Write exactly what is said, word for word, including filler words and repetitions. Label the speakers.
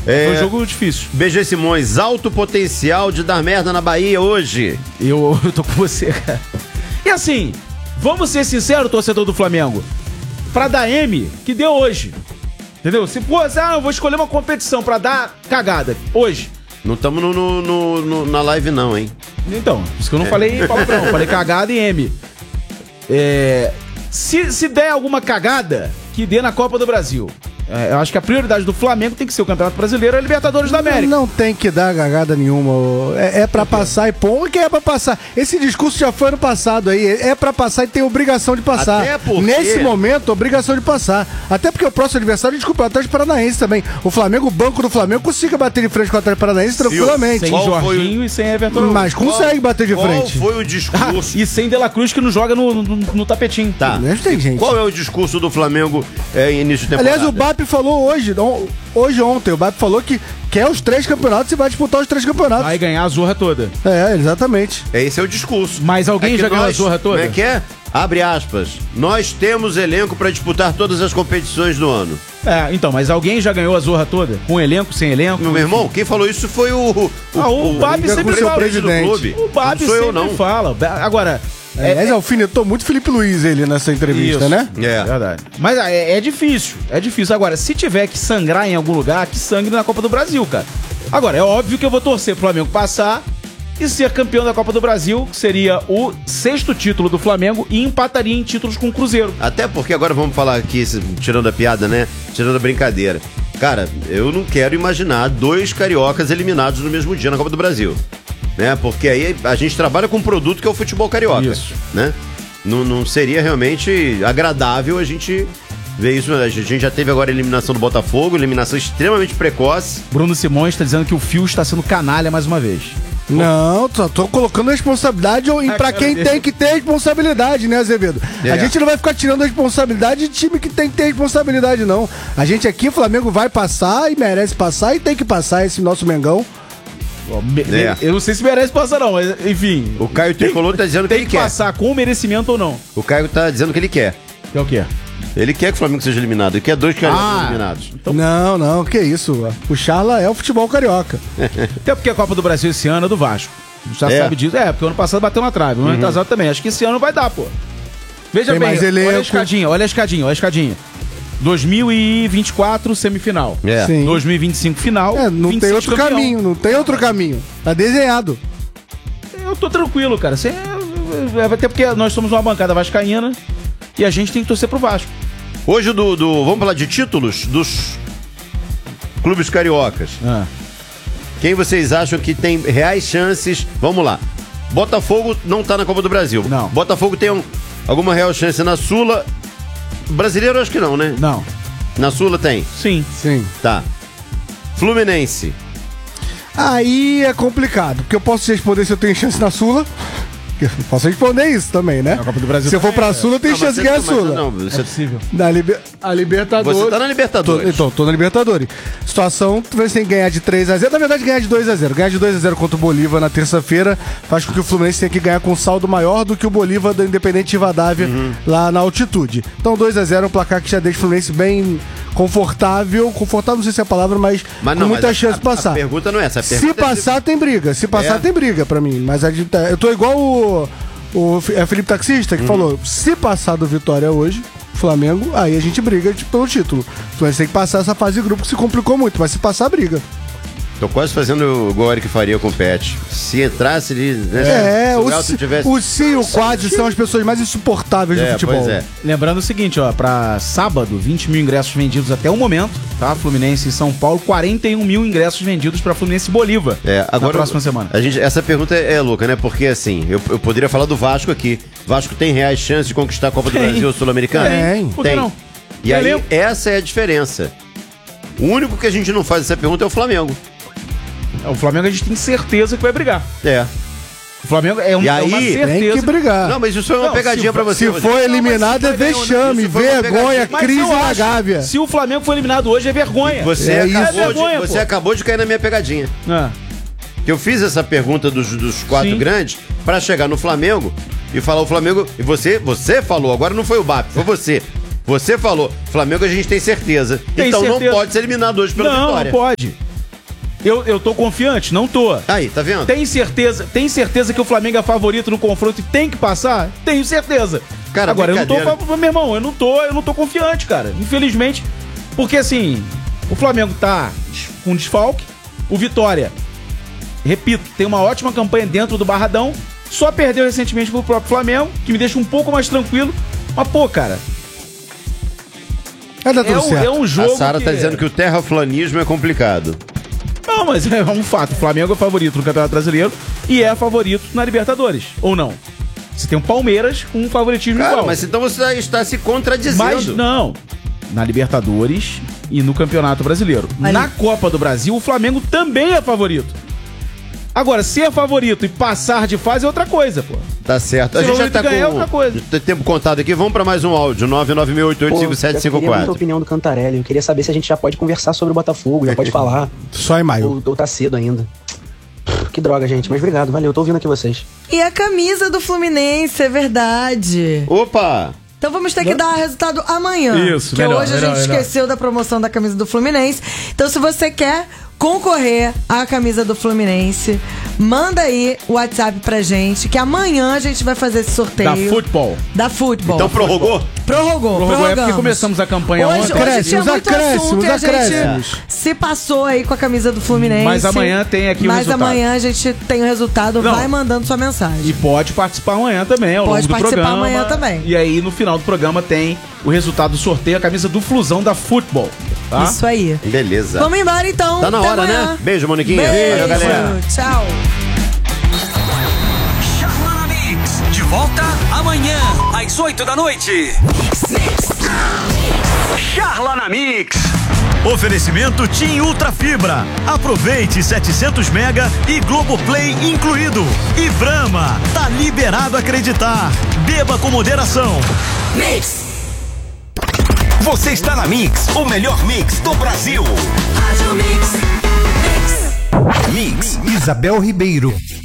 Speaker 1: É, foi um jogo difícil.
Speaker 2: B G Simões, alto potencial de dar merda na Bahia hoje.
Speaker 1: Eu, eu tô com você, cara. E assim, vamos ser sinceros, torcedor do Flamengo. Pra dar M, que deu hoje. Entendeu? Se fosse, ah, eu vou escolher uma competição pra dar cagada hoje.
Speaker 2: Não estamos no, no, no, no, na live não, hein?
Speaker 1: Então, por isso que eu não é. falei palavrão, falei cagada e M. É, se, se der alguma cagada, que dê na Copa do Brasil. É, eu acho que a prioridade do Flamengo tem que ser o Campeonato Brasileiro e a Libertadores da América.
Speaker 3: Não, não tem que dar cagada nenhuma. É, é pra passar e pô, que é pra passar. Esse discurso já foi no passado aí. É pra passar e tem obrigação de passar.
Speaker 2: Até porque...
Speaker 3: Nesse momento, obrigação de passar. Até porque o próximo adversário, desculpa, o Atlético Paranaense também. O Flamengo, o banco do Flamengo, consiga bater de frente com o Atlético Paranaense tranquilamente.
Speaker 1: Sem
Speaker 2: qual
Speaker 1: Jorginho
Speaker 2: o...
Speaker 1: e sem Everton.
Speaker 3: Mas consegue
Speaker 2: qual,
Speaker 3: bater de
Speaker 2: qual
Speaker 3: frente.
Speaker 2: Qual foi o discurso?
Speaker 1: Ah, e sem De La Cruz, que não joga no, no, no tapetinho.
Speaker 2: Tá.
Speaker 3: Não tem gente.
Speaker 2: Qual é o discurso do Flamengo é, início de temporada?
Speaker 3: Aliás, o B A P falou hoje, hoje ontem, o B A P falou que quer os três campeonatos e vai disputar os três campeonatos.
Speaker 1: Vai ganhar a zorra toda.
Speaker 3: É, exatamente.
Speaker 2: Esse é o discurso.
Speaker 1: Mas alguém
Speaker 2: é
Speaker 1: já ganhou
Speaker 2: nós,
Speaker 1: a zorra toda?
Speaker 2: Como é que é? Abre aspas. Nós temos elenco pra disputar todas as competições do ano.
Speaker 1: É, então, mas alguém já ganhou a zorra toda? Com elenco, sem elenco?
Speaker 2: Meu irmão, quem falou isso foi o... O,
Speaker 1: ah, o, o B A P sempre fala.
Speaker 3: Presidente.
Speaker 1: Do clube. O B A P
Speaker 2: não sou
Speaker 1: sempre
Speaker 2: eu, não.
Speaker 1: fala. Agora...
Speaker 3: É, Aliás, é, alfinetou muito Felipe Luiz ele nessa entrevista,
Speaker 1: isso,
Speaker 3: né?
Speaker 2: É.
Speaker 1: Verdade. Mas é, é difícil, é difícil. Agora, se tiver que sangrar em algum lugar, que sangre na Copa do Brasil, cara. Agora, é óbvio que eu vou torcer pro Flamengo passar e ser campeão da Copa do Brasil, que seria o sexto título do Flamengo e empataria em títulos com o Cruzeiro.
Speaker 2: Até porque agora vamos falar aqui, tirando a piada, né? Tirando a brincadeira. Cara, eu não quero imaginar dois cariocas eliminados no mesmo dia na Copa do Brasil. Né? Porque aí a gente trabalha com um produto que é o futebol carioca.
Speaker 1: Isso.
Speaker 2: Né? Não, não seria realmente agradável a gente ver isso. A gente já teve agora a eliminação do Botafogo, eliminação extremamente precoce.
Speaker 1: Bruno Simões está dizendo que o Fio está sendo canalha mais uma vez.
Speaker 3: Não, só tô colocando responsabilidade em pra quem tem que ter responsabilidade, né, Azevedo? É. A gente não vai ficar tirando a responsabilidade de time que tem que ter responsabilidade, não. A gente aqui, o Flamengo vai passar e merece passar e tem que passar esse nosso Mengão.
Speaker 1: É. Eu não sei se merece passar não, mas enfim.
Speaker 2: O Caio Tricolor tá dizendo que ele
Speaker 1: quer.
Speaker 2: Tem que
Speaker 1: passar com merecimento ou não.
Speaker 2: O Caio tá dizendo que ele quer.
Speaker 1: Que é o quê?
Speaker 2: Ele quer que o Flamengo seja eliminado. Ele quer dois cariocas ah, eliminados.
Speaker 3: Então... Não, não, que isso. O Charla é o futebol carioca.
Speaker 1: Até porque a Copa do Brasil esse ano é do Vasco. Já é. sabe disso. É, porque o ano passado bateu na trave. O ano uhum. atrasado também. Acho que esse ano vai dar, pô. Veja
Speaker 3: Tem
Speaker 1: bem,
Speaker 3: mais
Speaker 1: olha a escadinha, olha a escadinha, olha a escadinha. dois mil e vinte e quatro, semifinal.
Speaker 2: É.
Speaker 3: Sim.
Speaker 1: dois mil e vinte e cinco, final.
Speaker 3: É, não tem outro campeão. caminho, não tem outro caminho. Tá desenhado.
Speaker 1: Eu tô tranquilo, cara. Você, até porque nós somos uma bancada vascaína e a gente tem que torcer pro Vasco.
Speaker 2: Hoje, do, do vamos falar de títulos dos clubes cariocas. Ah. Quem vocês acham que tem reais chances? Vamos lá. Botafogo não tá na Copa do Brasil.
Speaker 1: Não.
Speaker 2: Botafogo tem um, alguma real chance na Sula. Brasileiro acho que não, né?
Speaker 1: Não.
Speaker 2: Na Sula tem?
Speaker 1: Sim.
Speaker 3: Sim.
Speaker 2: Tá. Fluminense.
Speaker 3: Aí é complicado, porque eu posso responder se eu tenho chance na Sula. Eu posso responder isso também, né?
Speaker 1: Na Copa do Brasil
Speaker 3: se eu for pra
Speaker 1: é.
Speaker 3: Sula, eu tenho
Speaker 2: não,
Speaker 3: chance de ganhar a Sula.
Speaker 2: Não, você...
Speaker 1: É possível.
Speaker 3: Na liber... A Libertadores.
Speaker 2: Você tá na Libertadores.
Speaker 3: Tô, então, tô na Libertadores. Situação, você tem que ganhar de três a zero. Na verdade, ganhar de dois a zero. Ganhar de dois a zero contra o Bolívar na terça-feira faz com que o Fluminense tenha que ganhar com um saldo maior do que o Bolívar da Independente Rivadavia uhum. lá na altitude. Então, dois a zero é um placar que já deixa o Fluminense bem confortável. Confortável, não sei se é a palavra, mas,
Speaker 2: mas
Speaker 3: com
Speaker 2: não,
Speaker 3: muita
Speaker 2: mas
Speaker 3: chance
Speaker 2: a,
Speaker 3: de passar.
Speaker 2: A pergunta não é essa. A
Speaker 3: se passar, é... tem briga. Se passar, é. tem briga pra mim. Mas a, eu tô igual o... O é Felipe Taxista que uhum. falou, se passar do Vitória hoje, Flamengo, aí a gente briga tipo, pelo título. Então a gente tem que passar essa fase de grupo que se complicou muito, mas se passar, briga.
Speaker 2: Tô quase fazendo igual o Eric faria com o Pet. Se entrasse ali,
Speaker 3: né? É, se o, o, si, tivesse... o si e o quase são as pessoas mais insuportáveis é, do futebol.
Speaker 2: Pois é.
Speaker 1: Lembrando o seguinte, ó, pra sábado, vinte mil ingressos vendidos até o momento, tá? Fluminense e São Paulo, quarenta e um mil ingressos vendidos pra Fluminense e Bolívar
Speaker 2: é, agora,
Speaker 1: na próxima semana.
Speaker 2: A gente, essa pergunta é, é louca, né? Porque assim, eu, eu poderia falar do Vasco aqui. Vasco tem reais chances de conquistar a Copa do tem. Brasil Sul-Americana?
Speaker 3: Tem.
Speaker 1: Por que
Speaker 2: tem.
Speaker 1: não?
Speaker 2: E aí, lembro. essa é a diferença. O único que a gente não faz essa pergunta é o Flamengo.
Speaker 1: O Flamengo a gente tem certeza que vai brigar.
Speaker 2: É.
Speaker 1: O Flamengo é, um,
Speaker 2: e aí,
Speaker 1: é uma certeza.
Speaker 3: Tem que brigar.
Speaker 2: Não, mas isso é uma não, pegadinha
Speaker 3: se,
Speaker 2: pra você.
Speaker 3: Se for eliminado não, é vexame, vergonha, crise na Gávea.
Speaker 1: Se o Flamengo for eliminado hoje é vergonha.
Speaker 2: Você,
Speaker 3: é
Speaker 2: acabou,
Speaker 1: é vergonha,
Speaker 2: de, você acabou de cair na minha pegadinha.
Speaker 1: Ah.
Speaker 2: Que eu fiz essa pergunta dos, dos quatro Sim. grandes pra chegar no Flamengo e falar o Flamengo... E você, você falou, agora não foi o B A P, foi você. Você falou, Flamengo a gente tem certeza.
Speaker 1: Tem
Speaker 2: então
Speaker 1: certeza.
Speaker 2: não pode ser eliminado hoje pela
Speaker 1: não,
Speaker 2: Vitória.
Speaker 1: Não, não pode. Eu, eu tô confiante? Não tô.
Speaker 2: Aí, tá vendo?
Speaker 1: Tem certeza, tem certeza que o Flamengo é favorito no confronto e tem que passar? Tenho certeza.
Speaker 2: Cara,
Speaker 1: agora eu não tô,
Speaker 2: brincadeira.
Speaker 1: meu irmão, eu não tô, eu não tô confiante, cara. Infelizmente, porque assim, o Flamengo tá com desfalque, o Vitória, repito, tem uma ótima campanha dentro do Barradão, só perdeu recentemente pro próprio Flamengo, que me deixa um pouco mais tranquilo. Mas pô, cara,
Speaker 3: Vai dar tudo
Speaker 1: é um,
Speaker 3: certo.
Speaker 1: é um jogo
Speaker 2: A Sara
Speaker 1: que...
Speaker 2: tá dizendo que o terraflanismo é complicado.
Speaker 1: Não, mas é um fato. O Flamengo é favorito no Campeonato Brasileiro e é favorito na Libertadores. Ou não? Você tem um Palmeiras com um favoritismo
Speaker 2: Cara,
Speaker 1: igual.
Speaker 2: mas então você está se contradizendo.
Speaker 1: Mas não. Na Libertadores e no Campeonato Brasileiro.
Speaker 4: Aí.
Speaker 1: Na Copa do Brasil, o Flamengo também é favorito. Agora, ser favorito e passar de fase é outra coisa, pô.
Speaker 2: Tá certo. A
Speaker 1: Se
Speaker 2: gente
Speaker 1: o
Speaker 2: já tá
Speaker 1: ganhar é outra
Speaker 2: com
Speaker 1: coisa.
Speaker 2: o tempo contado aqui. Vamos pra mais um áudio. nove nove oito oito cinco sete cinco
Speaker 5: Eu queria muita
Speaker 2: quatro.
Speaker 5: opinião do Cantarelli. Eu queria saber se a gente já pode conversar sobre o Botafogo, já pode falar.
Speaker 3: Só em maio.
Speaker 5: Ou, ou tá cedo ainda. Que droga, gente. Mas obrigado, valeu. Tô ouvindo aqui vocês.
Speaker 4: E a camisa do Fluminense, é verdade.
Speaker 2: Opa!
Speaker 4: Então vamos ter que dar resultado amanhã.
Speaker 1: Isso,
Speaker 4: que
Speaker 1: melhor,
Speaker 4: hoje a
Speaker 1: melhor,
Speaker 4: gente
Speaker 1: melhor.
Speaker 4: esqueceu da promoção da camisa do Fluminense. Então se você quer concorrer à camisa do Fluminense, manda aí o WhatsApp pra gente, que amanhã a gente vai fazer esse sorteio.
Speaker 1: Da futebol.
Speaker 4: Da futebol.
Speaker 2: Então prorrogou?
Speaker 4: Prorrogou,
Speaker 1: Prorrogou é porque
Speaker 4: prorrogamos.
Speaker 1: começamos a campanha
Speaker 4: Hoje,
Speaker 1: ontem.
Speaker 4: hoje
Speaker 3: Acréscimos,
Speaker 4: tinha muito
Speaker 3: acréscimos,
Speaker 4: assunto e a gente
Speaker 3: acréscimos.
Speaker 4: se passou aí com a camisa do Fluminense.
Speaker 1: Mas amanhã tem aqui o
Speaker 4: Mas
Speaker 1: resultado.
Speaker 4: amanhã a gente tem o resultado,
Speaker 1: Não.
Speaker 4: vai mandando sua mensagem.
Speaker 1: E pode participar amanhã também, ao
Speaker 4: Pode
Speaker 1: longo do
Speaker 4: participar
Speaker 1: programa.
Speaker 4: amanhã também.
Speaker 1: E aí, no final do programa, tem o resultado do sorteio, a camisa do Flusão da Futebol. Tá?
Speaker 4: Isso aí.
Speaker 2: Beleza.
Speaker 4: Vamos embora então.
Speaker 2: Tá na
Speaker 4: Até
Speaker 2: hora,
Speaker 4: amanhã.
Speaker 2: né? Beijo, Moniquinha.
Speaker 4: Beijo.
Speaker 2: Valeu, galera.
Speaker 4: Tchau.
Speaker 6: Charla na Mix, de volta amanhã, às oito da noite. Charla na Mix.
Speaker 7: Oferecimento TIM Ultra Fibra. Aproveite setecentos mega e Globoplay incluído. E Brahma, tá liberado acreditar. Beba com moderação.
Speaker 6: Mix. Você está na Mix, o melhor mix do Brasil. Mix.
Speaker 8: Isabel Ribeiro.